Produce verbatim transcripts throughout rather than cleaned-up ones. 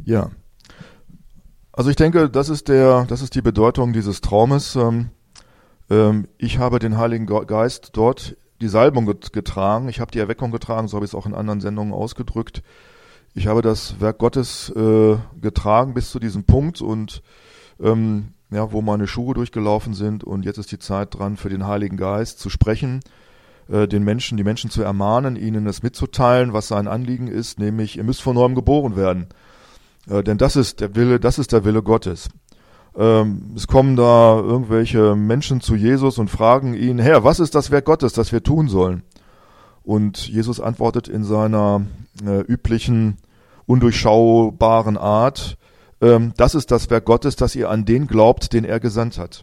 Ja, also ich denke, das ist der, das ist die Bedeutung dieses Traumes. Ähm, ähm, ich habe den Heiligen Geist dort die Salbung getragen. Ich habe die Erweckung getragen, so habe ich es auch in anderen Sendungen ausgedrückt. Ich habe das Werk Gottes äh, getragen bis zu diesem Punkt und ähm, ja, wo meine Schuhe durchgelaufen sind, und jetzt ist die Zeit dran, für den Heiligen Geist zu sprechen, äh, den Menschen, die Menschen zu ermahnen, ihnen das mitzuteilen, was sein Anliegen ist, nämlich ihr müsst von neuem geboren werden, äh, denn das ist der Wille, das ist der Wille Gottes. Ähm, es kommen da irgendwelche Menschen zu Jesus und fragen ihn: Herr, was ist das Werk Gottes, das wir tun sollen? Und Jesus antwortet in seiner äh, üblichen, undurchschaubaren Art: ähm, Das ist das Werk Gottes, dass ihr an den glaubt, den er gesandt hat.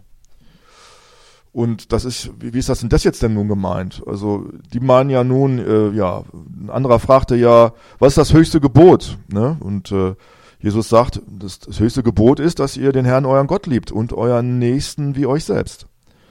Und das ist, wie, wie ist das denn das jetzt denn nun gemeint? Also die meinen ja nun, äh, ja, ein anderer fragte ja, was ist das höchste Gebot? Ne? Und äh, Jesus sagt, das, das höchste Gebot ist, dass ihr den Herrn, euren Gott, liebt und euren Nächsten wie euch selbst.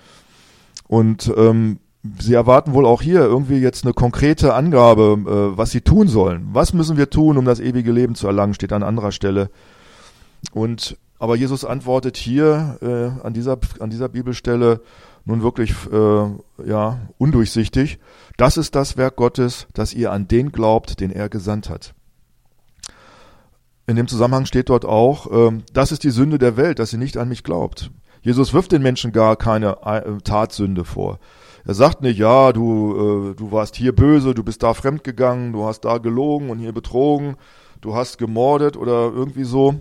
Und ähm, sie erwarten wohl auch hier irgendwie jetzt eine konkrete Angabe, äh, was sie tun sollen. Was müssen wir tun, um das ewige Leben zu erlangen, steht an anderer Stelle. Und aber Jesus antwortet hier äh, an dieser an dieser Bibelstelle nun wirklich äh, ja undurchsichtig: Das ist das Werk Gottes, dass ihr an den glaubt, den er gesandt hat. In dem Zusammenhang steht dort auch: äh, Das ist die Sünde der Welt, dass sie nicht an mich glaubt. Jesus wirft den Menschen gar keine äh, Tatsünde vor. Er sagt nicht: Ja, du äh, du warst hier böse, du bist da fremdgegangen, du hast da gelogen und hier betrogen, du hast gemordet oder irgendwie so.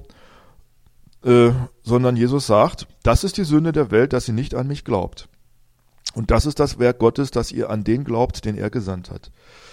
Äh, sondern Jesus sagt, das ist die Sünde der Welt, dass sie nicht an mich glaubt. Und das ist das Werk Gottes, dass ihr an den glaubt, den er gesandt hat.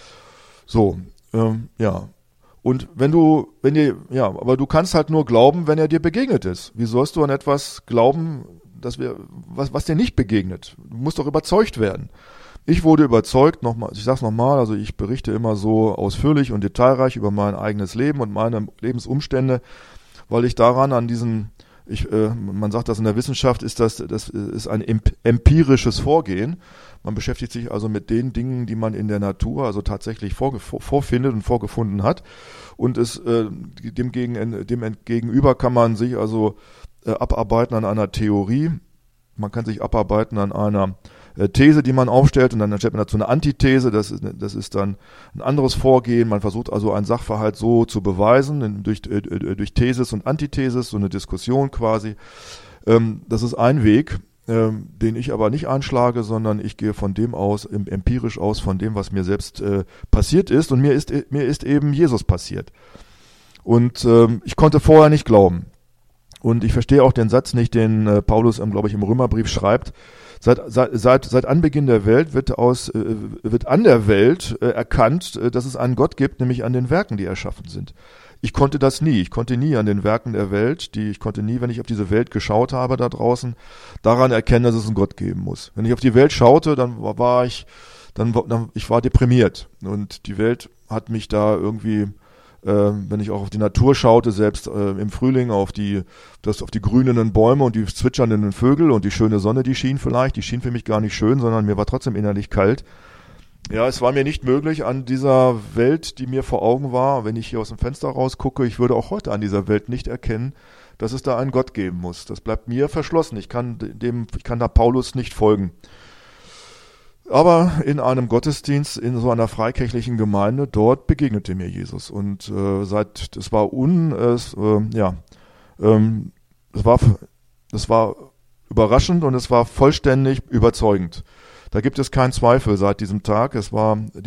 So, ähm, ja. Und wenn du, wenn ihr, ja, aber du kannst halt nur glauben, wenn er dir begegnet ist. Wie sollst du an etwas glauben, dass wir, was, was dir nicht begegnet? Du musst doch überzeugt werden. Ich wurde überzeugt, nochmal, ich sag's nochmal, also ich berichte immer so ausführlich und detailreich über mein eigenes Leben und meine Lebensumstände, weil ich daran an diesen, ich, äh, man sagt das in der Wissenschaft, ist das, das ist ein empirisches Vorgehen. Man beschäftigt sich also mit den Dingen, die man in der Natur also tatsächlich vorge- vorfindet und vorgefunden hat. Und es, äh, dem, gegen, dem gegenüber kann man sich also äh, abarbeiten an einer Theorie. Man kann sich abarbeiten an einer These, die man aufstellt, und dann stellt man dazu eine Antithese. Das ist, das ist dann ein anderes Vorgehen. Man versucht also einen Sachverhalt so zu beweisen, durch, äh, durch Thesis und Antithesis, so eine Diskussion quasi. Ähm, das ist ein Weg, ähm, den ich aber nicht einschlage, sondern ich gehe von dem aus, empirisch aus, von dem, was mir selbst äh, passiert ist. Und mir ist, mir ist eben Jesus passiert. Und ähm, ich konnte vorher nicht glauben. Und ich verstehe auch den Satz nicht, den äh, Paulus, ähm, glaube ich, im Römerbrief schreibt. Seit, seit, seit, seit Anbeginn der Welt wird aus, äh, wird an der Welt äh, erkannt, äh, dass es einen Gott gibt, nämlich an den Werken, die erschaffen sind. Ich konnte das nie. Ich konnte nie an den Werken der Welt, die ich konnte nie, wenn ich auf diese Welt geschaut habe da draußen, daran erkennen, dass es einen Gott geben muss. Wenn ich auf die Welt schaute, dann war ich, dann, dann ich war deprimiert, und die Welt hat mich da irgendwie, äh, wenn ich auch auf die Natur schaute, selbst äh, im Frühling auf die, das, auf die grünenden Bäume und die zwitschernden Vögel und die schöne Sonne, die schien vielleicht, die schien für mich gar nicht schön, sondern mir war trotzdem innerlich kalt. Ja, es war mir nicht möglich, an dieser Welt, die mir vor Augen war, wenn ich hier aus dem Fenster rausgucke, ich würde auch heute an dieser Welt nicht erkennen, dass es da einen Gott geben muss. Das bleibt mir verschlossen. Ich kann dem, ich kann da Paulus nicht folgen. Aber in einem Gottesdienst, in so einer freikirchlichen Gemeinde, dort begegnete mir Jesus. Und äh, seit, es war un, es, äh, ja, ähm, es war, es war überraschend und es war vollständig überzeugend. Da gibt es keinen Zweifel seit diesem Tag. Es war